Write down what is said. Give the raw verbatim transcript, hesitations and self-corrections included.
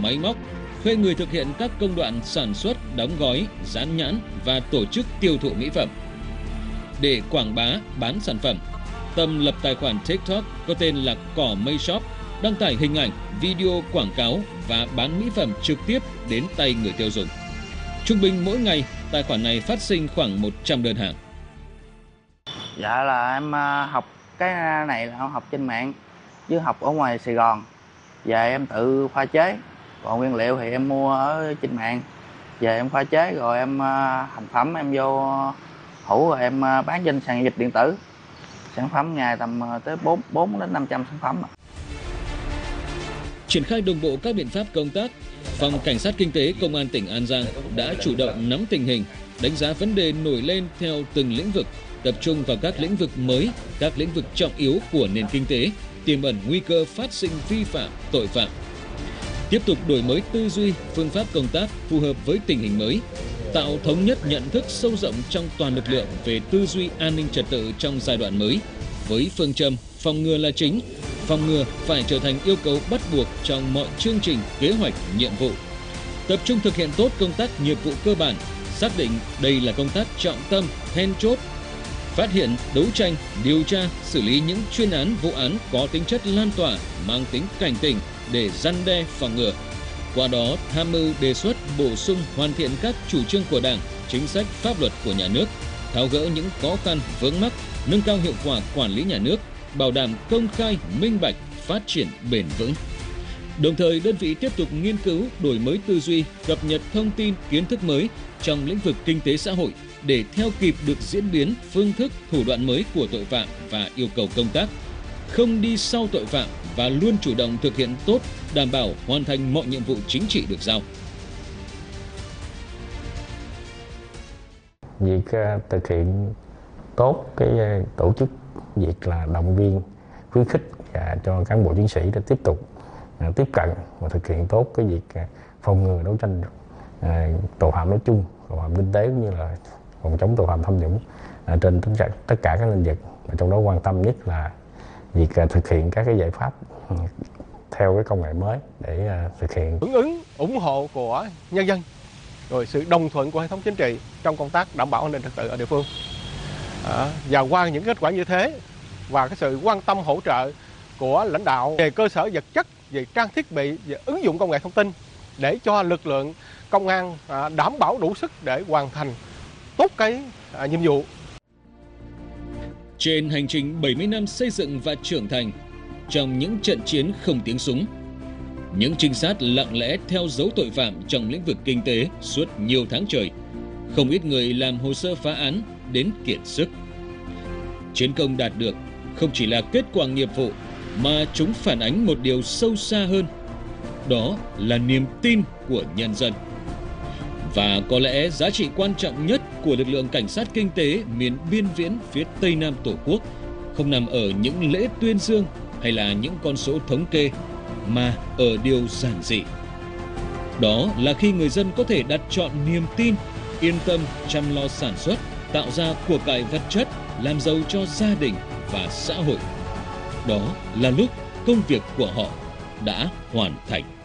máy móc, thuê người thực hiện các công đoạn sản xuất, đóng gói, dán nhãn và tổ chức tiêu thụ mỹ phẩm. Để quảng bá, bán sản phẩm, Tâm lập tài khoản TikTok có tên là Cỏ Mây Shop, đăng tải hình ảnh, video quảng cáo và bán mỹ phẩm trực tiếp đến tay người tiêu dùng. Trung bình mỗi ngày, tài khoản này phát sinh khoảng một trăm đơn hàng. Dạ là em học cái này là em học trên mạng, chứ học ở ngoài Sài Gòn. Về em tự pha chế, còn nguyên liệu thì em mua ở trên mạng. Về em pha chế rồi em thành phẩm em vô hũ rồi em bán trên sàn giao dịch điện tử. Sản phẩm ngày tầm tới bốn đến năm trăm sản phẩm. Triển khai đồng bộ các biện pháp công tác, Phòng Cảnh sát Kinh tế Công an tỉnh An Giang đã chủ động nắm tình hình, đánh giá vấn đề nổi lên theo từng lĩnh vực, tập trung vào các lĩnh vực mới, các lĩnh vực trọng yếu của nền kinh tế, tiềm ẩn nguy cơ phát sinh vi phạm, tội phạm. Tiếp tục đổi mới tư duy, phương pháp công tác phù hợp với tình hình mới, tạo thống nhất nhận thức sâu rộng trong toàn lực lượng về tư duy an ninh trật tự trong giai đoạn mới, với phương châm phòng ngừa là chính, phòng ngừa phải trở thành yêu cầu bắt buộc trong mọi chương trình, kế hoạch, nhiệm vụ. Tập trung thực hiện tốt công tác nghiệp vụ cơ bản, xác định đây là công tác trọng tâm, then chốt. Phát hiện, đấu tranh, điều tra, xử lý những chuyên án, vụ án có tính chất lan tỏa, mang tính cảnh tỉnh để răn đe, phòng ngừa. Qua đó, tham mưu đề xuất bổ sung hoàn thiện các chủ trương của Đảng, chính sách pháp luật của nhà nước, tháo gỡ những khó khăn, vướng mắc, nâng cao hiệu quả quản lý nhà nước, bảo đảm công khai, minh bạch, phát triển bền vững. Đồng thời, đơn vị tiếp tục nghiên cứu, đổi mới tư duy, cập nhật thông tin, kiến thức mới trong lĩnh vực kinh tế xã hội để theo kịp được diễn biến, phương thức, thủ đoạn mới của tội phạm và yêu cầu công tác, không đi sau tội phạm và luôn chủ động thực hiện tốt, đảm bảo hoàn thành mọi nhiệm vụ chính trị được giao. Việc thực hiện tốt cái tổ chức việc là động viên, khuyến khích và cho cán bộ chiến sĩ để tiếp tục tiếp cận và thực hiện tốt cái việc phòng ngừa, đấu tranh tội phạm nói chung, tội phạm kinh tế cũng như là phòng chống tội phạm tham nhũng trên tất cả tất cả các lĩnh vực, và trong đó quan tâm nhất là việc thực hiện các cái giải pháp theo cái công nghệ mới để thực hiện. Hưởng ứng, ủng hộ của nhân dân, rồi sự đồng thuận của hệ thống chính trị trong công tác đảm bảo an ninh trật tự ở địa phương. À, và qua những kết quả như thế và cái sự quan tâm hỗ trợ của lãnh đạo về cơ sở vật chất, về trang thiết bị, về ứng dụng công nghệ thông tin để cho lực lượng công an à, đảm bảo đủ sức để hoàn thành tốt cái à, nhiệm vụ. Trên hành trình bảy mươi năm xây dựng và trưởng thành, trong những trận chiến không tiếng súng, những trinh sát lặng lẽ theo dấu tội phạm trong lĩnh vực kinh tế suốt nhiều tháng trời, không ít người làm hồ sơ phá án đến kiệt sức. Chiến công đạt được không chỉ là kết quả nghiệp vụ mà chúng phản ánh một điều sâu xa hơn, đó là niềm tin của nhân dân. Và có lẽ giá trị quan trọng nhất của lực lượng cảnh sát kinh tế miền biên viễn phía Tây Nam Tổ quốc không nằm ở những lễ tuyên dương hay là những con số thống kê, mà ở điều giản dị. Đó là khi người dân có thể đặt trọn niềm tin, yên tâm chăm lo sản xuất, tạo ra của cải vật chất, làm giàu cho gia đình và xã hội. Đó là lúc công việc của họ đã hoàn thành.